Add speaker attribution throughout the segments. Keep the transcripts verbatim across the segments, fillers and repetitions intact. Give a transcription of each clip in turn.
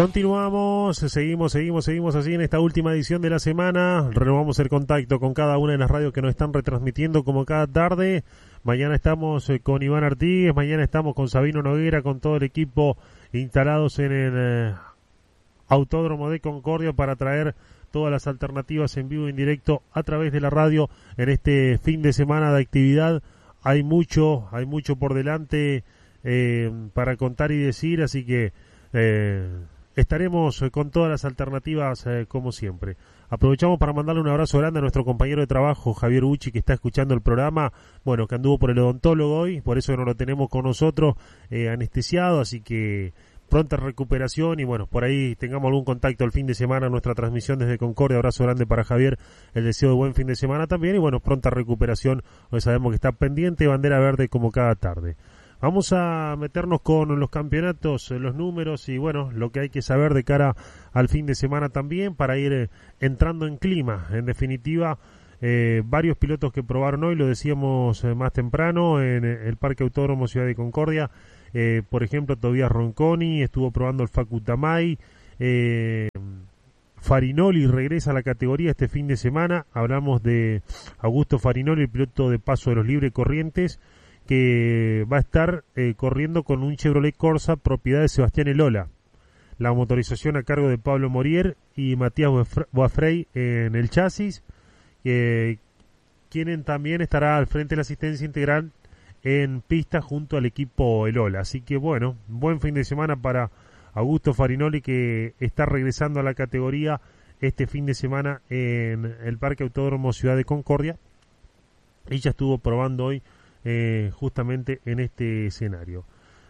Speaker 1: Continuamos, seguimos, seguimos, seguimos así en esta última edición de la semana. Renovamos el contacto con cada una de las radios que nos están retransmitiendo como cada tarde. Mañana estamos eh, con Iván Artigues, mañana estamos con Sabino Noguera, con todo el equipo instalados en el eh, Autódromo de Concordia para traer todas las alternativas en vivo y en directo a través de la radio en este fin de semana de actividad. Hay mucho, hay mucho por delante eh, para contar y decir, así que eh, estaremos con todas las alternativas eh, como siempre. Aprovechamos para mandarle un abrazo grande a nuestro compañero de trabajo Javier Ucci, que está escuchando el programa, bueno, que anduvo por el odontólogo hoy, por eso no lo tenemos con nosotros eh, anestesiado, así que pronta recuperación y bueno, por ahí tengamos algún contacto el fin de semana en nuestra transmisión desde Concordia. Abrazo grande para Javier, el deseo de buen fin de semana también y bueno, pronta recuperación, hoy sabemos que está pendiente, bandera verde como cada tarde. Vamos a meternos con los campeonatos, los números y bueno, lo que hay que saber de cara al fin de semana también para ir eh, entrando en clima. En definitiva, eh, varios pilotos que probaron hoy, lo decíamos eh, más temprano en el Parque Autódromo Ciudad de Concordia. Eh, por ejemplo, Tobías Ronconi estuvo probando el Facu Tamay. Eh, Farinoli regresa a la categoría este fin de semana. Hablamos de Augusto Farinoli, el piloto de Paso de los Libre Corrientes, que va a estar eh, corriendo con un Chevrolet Corsa propiedad de Sebastián Elola. La motorización a cargo de Pablo Morier y Matías Boafrey en el chasis, eh, quien también estará al frente de la asistencia integral en pista junto al equipo Elola. Así que bueno, buen fin de semana para Augusto Farinoli, que está regresando a la categoría este fin de semana en el Parque Autódromo Ciudad de Concordia y ya estuvo probando hoy Eh, justamente en este escenario.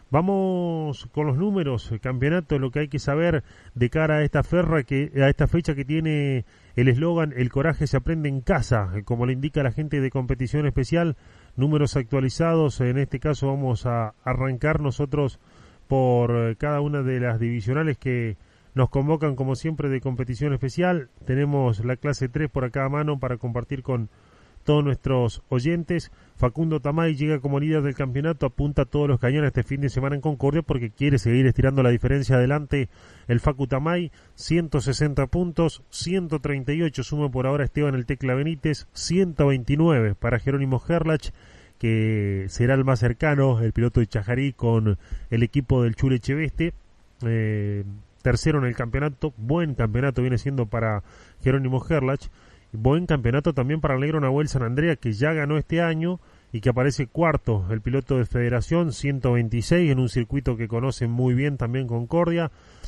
Speaker 1: Vamos con los números, el campeonato, lo que hay que saber de cara a esta ferra que a esta fecha que tiene el eslogan "El coraje se aprende en casa", como le indica la gente de Competición Especial. Números actualizados, en este caso vamos a arrancar nosotros por cada una de las divisionales que nos convocan como siempre de Competición Especial. Tenemos la clase tres por acá a mano para compartir con todos nuestros oyentes. Facundo Tamay llega como líder del campeonato, apunta a todos los cañones este fin de semana en Concordia porque quiere seguir estirando la diferencia adelante. El Facu Tamay, ciento sesenta puntos, ciento treinta y ocho suma por ahora Esteban El Tecla Benítez, ciento veintinueve para Jerónimo Gerlach, que será el más cercano, el piloto de Chajarí con el equipo del Chule Cheveste. Eh, tercero en el campeonato, buen campeonato viene siendo para Jerónimo Gerlach. Buen campeonato también para el negro Nahuel San Andrea, que ya ganó este año y que aparece cuarto, el piloto de Federación, ciento veintiséis, en un circuito que conocen muy bien también Concordia,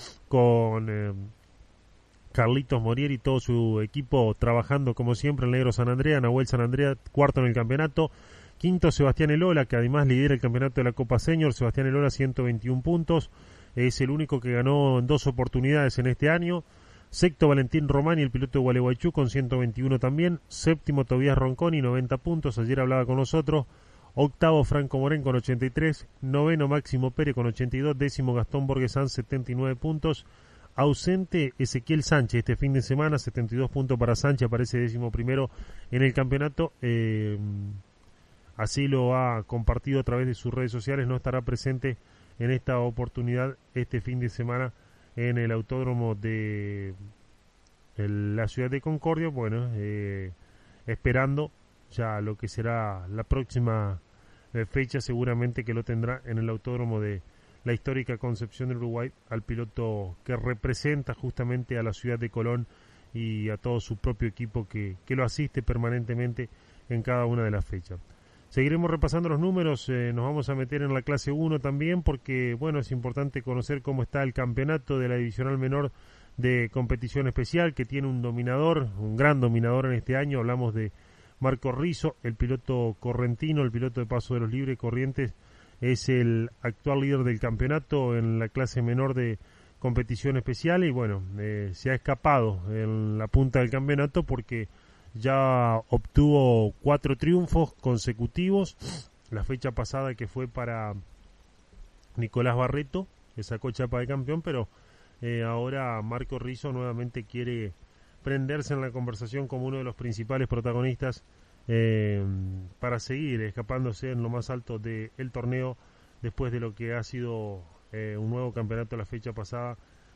Speaker 1: con eh, Carlitos Morier y todo su equipo trabajando como siempre el negro San Andrea. Nahuel San Andrea, cuarto en el campeonato. Quinto, Sebastián Elola, que además lidera el campeonato de la Copa Senior. Sebastián Elola, ciento veintiún puntos, es el único que ganó en dos oportunidades en este año. Sexto, Valentín Romani, el piloto de Gualeguaychú, con ciento veintiuno también. Séptimo, Tobías Ronconi, noventa puntos, ayer hablaba con nosotros. Octavo, Franco Morén con ochenta y tres. Noveno, Máximo Pérez con ochenta y dos. Décimo, Gastón Borgesán, setenta y nueve puntos. Ausente, Ezequiel Sánchez este fin de semana, setenta y dos puntos para Sánchez, aparece décimo primero en el campeonato. Eh, así lo ha compartido a través de sus redes sociales, no estará presente en esta oportunidad este fin de semana en el autódromo de el, la ciudad de Concordia. Bueno, eh, esperando ya lo que será la próxima eh, fecha, seguramente que lo tendrá en el autódromo de la histórica Concepción del Uruguay, al piloto que representa justamente a la ciudad de Colón y a todo su propio equipo que, que lo asiste permanentemente en cada una de las fechas. Seguiremos repasando los números, eh, nos vamos a meter en la clase uno también porque, bueno, es importante conocer cómo está el campeonato de la divisional menor de Competición Especial, que tiene un dominador, un gran dominador en este año. Hablamos de Marco Rizzo, el piloto correntino, el piloto de Paso de los Libres Corrientes, es el actual líder del campeonato en la clase menor de Competición Especial y, bueno, eh, se ha escapado en la punta del campeonato porque ya obtuvo cuatro triunfos consecutivos. La fecha pasada que fue para Nicolás Barreto, que sacó chapa de campeón, pero eh, ahora Marco Rizzo nuevamente quiere prenderse en la conversación como uno de los principales protagonistas eh, para seguir escapándose en lo más alto del torneo después de lo que ha sido eh, un nuevo campeonato la fecha pasada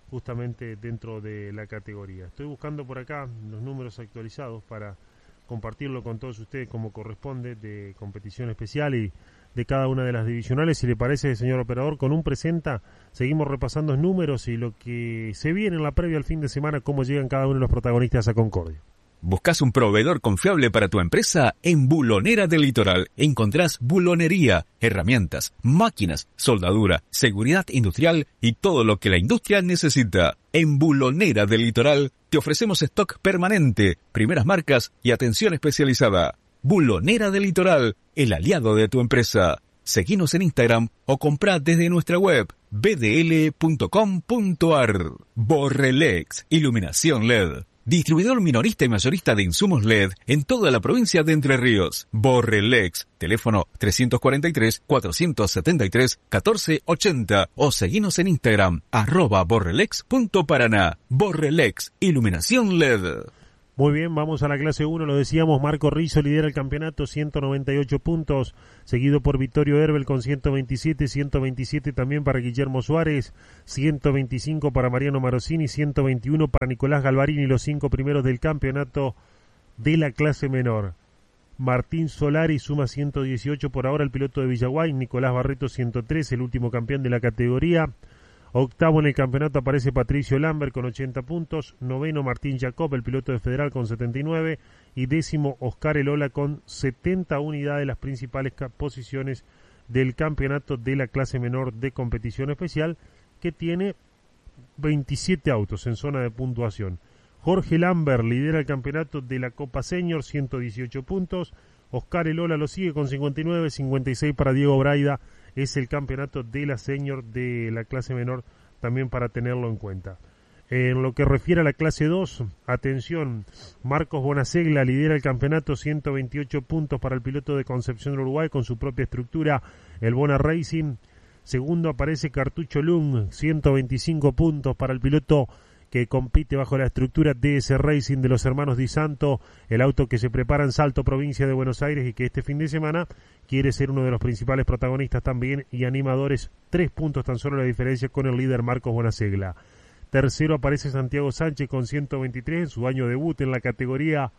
Speaker 1: justamente dentro de la categoría. Estoy buscando por acá los números actualizados para compartirlo con todos ustedes como corresponde, de competición especial y de cada una de las divisionales. Si le parece, señor operador, con un presenta seguimos repasando los números y lo que se viene en la previa al fin de semana, cómo llegan cada uno de los protagonistas a Concordia.
Speaker 2: ¿Buscas un proveedor confiable para tu empresa? En Bulonera del Litoral encontrás bulonería, herramientas, máquinas, soldadura, seguridad industrial y todo lo que la industria necesita. En Bulonera del Litoral te ofrecemos stock permanente, primeras marcas y atención especializada. Bulonera del Litoral, el aliado de tu empresa. Seguinos en Instagram o comprá desde nuestra web b d l punto com punto a r. Borrelex, iluminación L E D. Distribuidor minorista y mayorista de insumos L E D en toda la provincia de Entre Ríos. Borrelex, teléfono tres cuatro tres, cuatro siete tres, uno cuatro ocho cero o seguinos en Instagram, arroba borrelex punto paraná. Borrelex, iluminación L E D.
Speaker 1: Muy bien, vamos a la clase uno, lo decíamos, Marco Rizzo lidera el campeonato, ciento noventa y ocho puntos, seguido por Vittorio Herbel con ciento veintisiete, ciento veintisiete también para Guillermo Suárez, ciento veinticinco para Mariano Marosini, ciento veintiuno para Nicolás Galvarini, los cinco primeros del campeonato de la clase menor. Martín Solari suma ciento dieciocho por ahora, el piloto de Villaguay, Nicolás Barreto ciento tres, el último campeón de la categoría. Octavo en el campeonato aparece Patricio Lambert con ochenta puntos, noveno Martín Jacob, el piloto de Federal con setenta y nueve y décimo Oscar Elola con setenta unidades, las principales posiciones del campeonato de la clase menor de competición especial, que tiene veintisiete autos en zona de puntuación. Jorge Lambert lidera el campeonato de la Copa Senior, ciento dieciocho puntos, Oscar Elola lo sigue con cincuenta y nueve, cincuenta y seis para Diego Braida. Es el campeonato de la senior de la clase menor, también para tenerlo en cuenta. En lo que refiere a la clase dos, atención, Marcos Bonasegla lidera el campeonato, ciento veintiocho puntos para el piloto de Concepción del Uruguay con su propia estructura, el Bona Racing. Segundo aparece Cartucho Lung, ciento veinticinco puntos para el piloto que compite bajo la estructura D S Racing de los hermanos Di Santo, el auto que se prepara en Salto, provincia de Buenos Aires, y que este fin de semana quiere ser uno de los principales protagonistas también y animadores. Tres puntos tan solo la diferencia con el líder Marcos Bonasegla. Tercero aparece Santiago Sánchez con ciento veintitrés en su año debut en la categoría.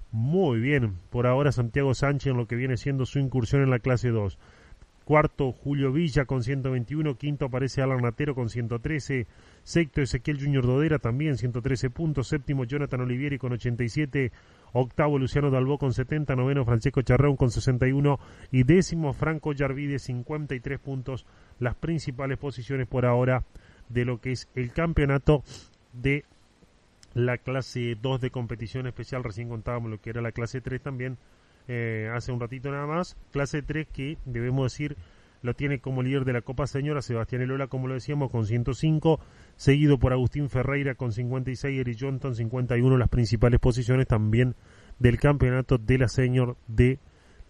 Speaker 1: Muy bien, por ahora Santiago Sánchez en lo que viene siendo su incursión en la clase dos. Cuarto, Julio Villa con ciento veintiuno. Quinto aparece Alan Natero con ciento trece. Sexto, Ezequiel Junior Dodera también ciento trece puntos. Séptimo, Jonathan Olivieri con ochenta y siete. Octavo, Luciano Dalbó con setenta. Noveno, Francesco Charrón con sesenta y uno. Y décimo, Franco Yarvide, cincuenta y tres puntos. Las principales posiciones por ahora de lo que es el campeonato de la clase dos de competición especial. Recién contábamos lo que era la clase tres también. Eh, hace un ratito nada más, clase tres que debemos decir lo tiene como líder de la Copa Señora Sebastián Elola, como lo decíamos, con ciento cinco, seguido por Agustín Ferreira con cincuenta y seis, Eric Johnson cincuenta y uno, las principales posiciones también del campeonato de la Senior de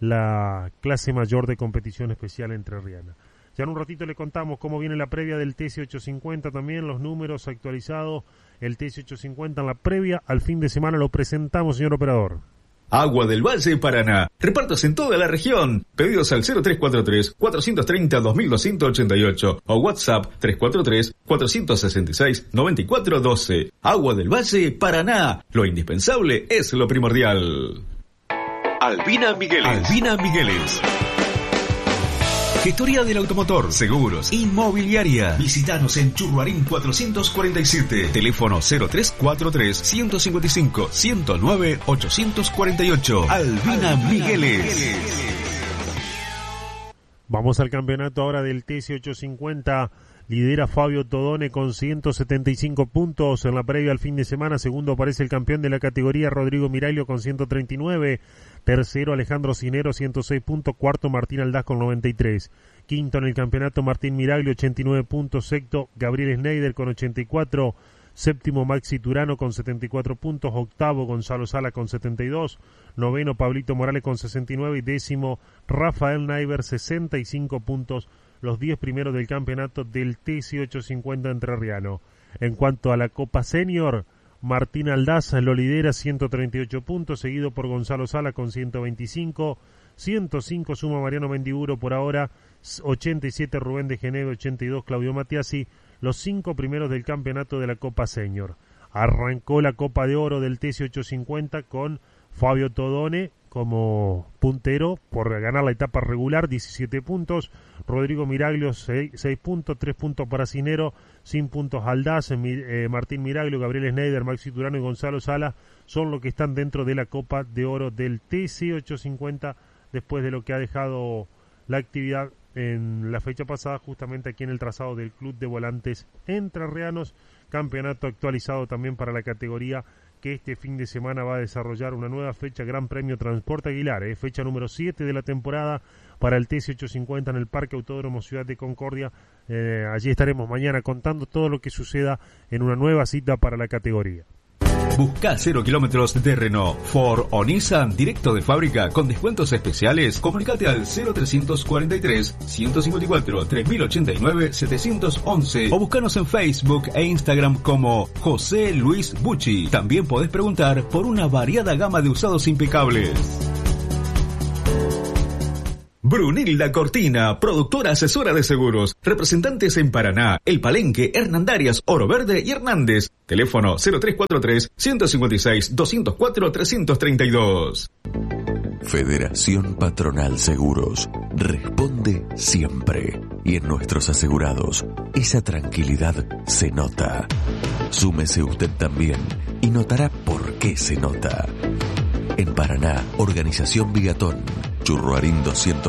Speaker 1: la clase mayor de competición especial entrerriana. Ya en un ratito le contamos cómo viene la previa del T C ochocientos cincuenta también, los números actualizados, el T C ochocientos cincuenta en la previa al fin de semana lo presentamos, señor operador.
Speaker 2: Agua del Valle Paraná. Repartos en toda la región. Pedidos al cero tres cuatro tres, cuatro tres cero, dos dos ocho ocho o WhatsApp tres cuatro tres, cuatro seis seis, nueve cuatro uno dos. Agua del Valle Paraná. Lo indispensable es lo primordial. Albina Migueles. Albina Migueles. Gestoría del automotor, seguros, inmobiliaria. Visítanos en Churruarín cuatrocientos cuarenta y siete. Teléfono cero tres cuatro tres, ciento cincuenta y cinco, ciento nueve, ochocientos cuarenta y ocho. Albina, Albina Migueles. Migueles.
Speaker 1: Vamos al campeonato ahora del T C ochocientos cincuenta. Lidera Fabio Todone con ciento setenta y cinco puntos en la previa al fin de semana. Segundo aparece el campeón de la categoría Rodrigo Miraglio con ciento treinta y nueve. Tercero Alejandro Cinero, ciento seis puntos. Cuarto Martín Aldaz con noventa y tres. Quinto en el campeonato Martín Miraglio, ochenta y nueve puntos. Sexto Gabriel Schneider con ochenta y cuatro. Séptimo Maxi Turano con setenta y cuatro puntos. Octavo Gonzalo Sala con setenta y dos. Noveno Pablito Morales con sesenta y nueve. Y décimo Rafael Naiver, sesenta y cinco puntos. Los diez primeros del campeonato del T C ochocientos cincuenta entrerriano. En cuanto a la Copa Senior, Martín Aldaz lo lidera, ciento treinta y ocho puntos, seguido por Gonzalo Sala con ciento veinticinco. ciento cinco suma Mariano Mendiburo por ahora, ochenta y siete Rubén de Geneve, ochenta y dos Claudio Matiasi, los cinco primeros del campeonato de la Copa Senior. Arrancó la Copa de Oro del T C ochocientos cincuenta con Fabio Todone como puntero por ganar la etapa regular, diecisiete puntos. Rodrigo Miraglio, seis puntos, tres puntos para Cinero, sin puntos Aldaz, eh, Martín Miraglio, Gabriel Schneider, Maxi Turano y Gonzalo Sala son los que están dentro de la Copa de Oro del T C ochocientos cincuenta después de lo que ha dejado la actividad en la fecha pasada, justamente aquí en el trazado del Club de Volantes Entrerrianos. Campeonato actualizado también para la categoría, que este fin de semana va a desarrollar una nueva fecha, Gran Premio Transporte Aguilar, eh, fecha número siete de la temporada para el T C ochocientos cincuenta en el Parque Autódromo Ciudad de Concordia. Eh, allí estaremos mañana contando todo lo que suceda en una nueva cita para la categoría.
Speaker 2: Busca cero kilómetros de Renault, Ford o Nissan directo de fábrica con descuentos especiales. Comunicate al cero trescientos cuarenta y tres, ciento cincuenta y cuatro, tres mil ochenta y nueve, setecientos once o búscanos en Facebook e Instagram como José Luis Bucci. También podés preguntar por una variada gama de usados impecables. Brunilda Cortina, productora asesora de seguros. Representantes en Paraná, El Palenque, Hernandarias, Oro Verde y Hernández. Teléfono cero tres cuatro tres, ciento cincuenta y seis, doscientos cuatro, trescientos treinta y dos.
Speaker 3: Federación Patronal Seguros. Responde siempre. Y en nuestros asegurados, esa tranquilidad se nota. Súmese usted también y notará por qué se nota. En Paraná, Organización Bigatón, Churruarín doscientos